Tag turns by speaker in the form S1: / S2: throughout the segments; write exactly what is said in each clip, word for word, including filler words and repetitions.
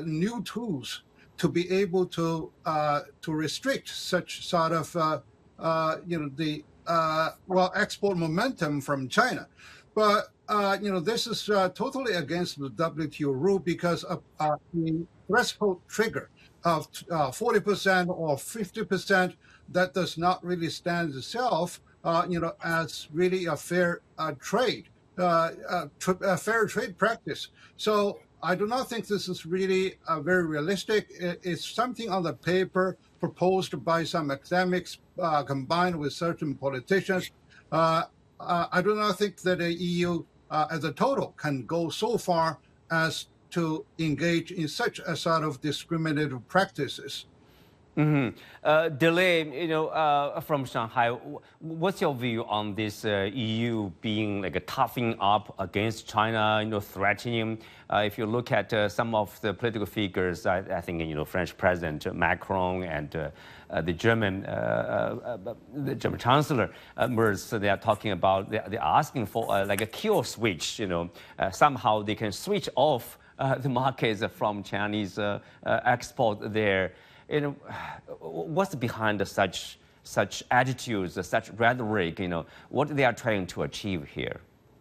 S1: new tools to be able to uh, to restrict such sort of uh, uh, you know the uh, well export momentum from China. But uh, you know this is uh, totally against the W T O rule because of uh, the threshold trigger of uh, forty percent or fifty percent that does not really stand itself, uh, you know, as really a fair uh, trade, uh, uh, tr a fair trade practice. So I do not think this is really uh, very realistic. It's something on the paper proposed by some academics uh, combined with certain politicians. Uh, uh, I do not think that the E U uh, as a total can go so far as to engage in such a sort of discriminative practices.
S2: Mm-hmm. uh, Delay, you know, uh, from Shanghai, what's your view on this uh, E U being like a toughing up against China, you know, threatening? Uh, if you look at uh, some of the political figures, I, I think, you know, French President Macron and uh, uh, the German uh, uh, the German Chancellor uh, Merz, they are talking about, they, they're asking for uh, like a kill switch, you know, uh, somehow they can switch off uh, the markets from Chinese uh, uh, export there. You know, what's behind such such attitudes, such rhetoric? You know, what they are trying to achieve here.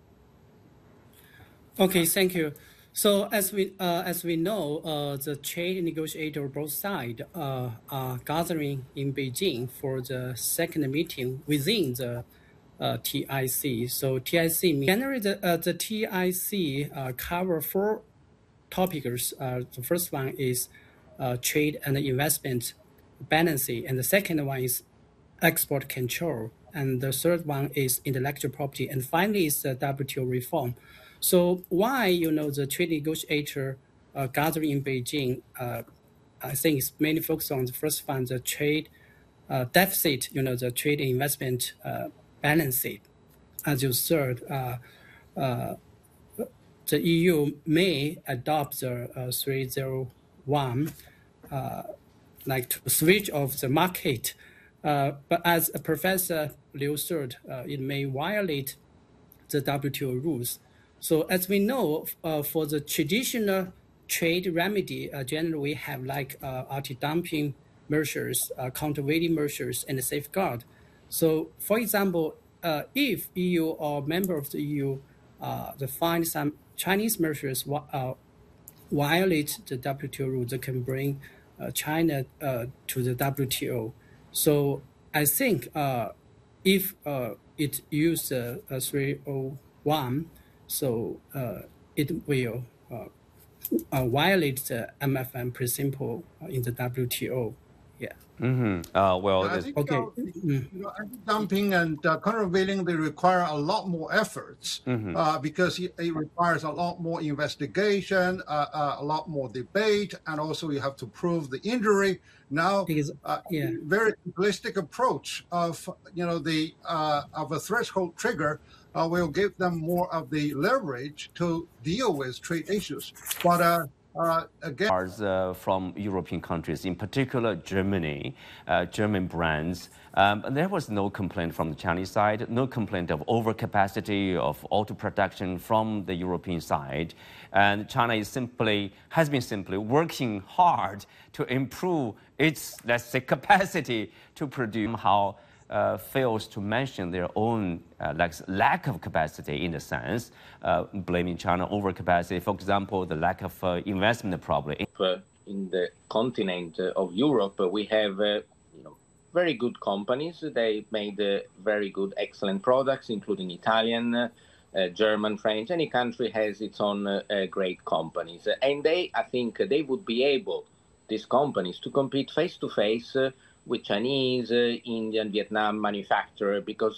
S3: Okay, thank you. So as we uh, as we know, uh, the trade negotiator both sides uh, are gathering in Beijing for the second meeting within the uh, T I C. So T I C generally the uh, the T I C uh, cover four topics. Uh, the first one is Uh, trade and investment balancing, and the second one is export control, and the third one is intellectual property, and finally is the W T O reform. So why, you know, the trade negotiator uh, gathering in Beijing, uh, I think is mainly focused on the first one, the trade uh, deficit, you know, the trade and investment uh, balancing. As you said, uh, uh, the E U may adopt the uh, three oh one Uh, like to switch off the market. Uh, but as Professor Liu said, uh, it may violate the W T O rules. So as we know, uh, for the traditional trade remedy, uh, generally we have like uh, anti-dumping measures, uh, countervailing measures, and a safeguard. So for example, uh, if E U or member of the E U uh, they find some Chinese measures uh, violate the W T O rules, they can bring Uh, China uh, to the W T O. So I think uh, if uh, it use uh, three oh one, so uh, it will uh, uh, violate the M F N principle in the W T O. Yeah.
S2: Mm-hmm. uh, well,
S1: I think,
S3: okay.
S1: uh, you know, anti-dumping and uh, countervailing, they require a lot more efforts mm-hmm. uh, because it, it requires a lot more investigation, uh, uh, a lot more debate, and also you have to prove the injury. Now,
S3: because,
S1: uh,
S3: yeah.
S1: very simplistic approach of you know the uh, of a threshold trigger uh, will give them more of the leverage to deal with trade issues, but. Uh, Uh, again,
S2: uh, from European countries, in particular Germany, uh, German brands, um, there was no complaint from the Chinese side, no complaint of overcapacity of auto production from the European side, and China is simply has been simply working hard to improve its, let's say, capacity to produce. How Uh, fails to mention their own uh, like lack of capacity in a sense, uh, blaming China overcapacity. For example, the lack of uh, investment problem.
S4: In the continent of Europe, we have uh, you know, very good companies. They made uh, very good, excellent products, including Italian, uh, German, French. Any country has its own uh, great companies. And they, I think, they would be able, these companies, to compete face-to-face uh, with Chinese, uh, Indian, Vietnam manufacturer, because